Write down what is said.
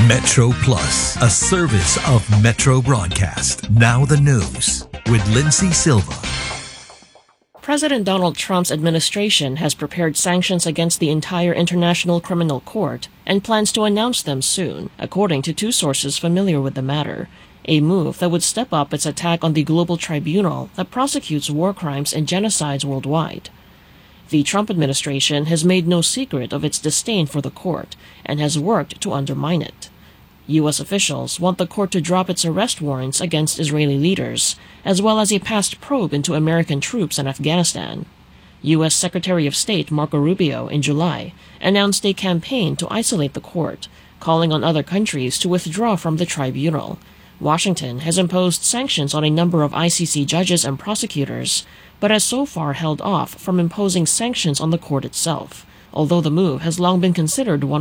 Metro Plus, a service of Metro Broadcast. Now the news with Lindsay Silva. President Donald Trump's administration has prepared sanctions against the entire International Criminal Court and plans to announce them soon, according to two sources familiar with the matter, a move that would step up its attack on the global tribunal that prosecutes war crimes and genocides worldwide. The Trump administration has made no secret of its disdain for the court and has worked to undermine it. U.S. officials want the court to drop its arrest warrants against Israeli leaders, as well as a past probe into American troops in Afghanistan. U.S. Secretary of State Marco Rubio in July announced a campaign to isolate the court, calling on other countries to withdraw from the tribunal. Washington has imposed sanctions on a number of ICC judges and prosecutors, but has so far held off from imposing sanctions on the court itself, although the move has long been considered one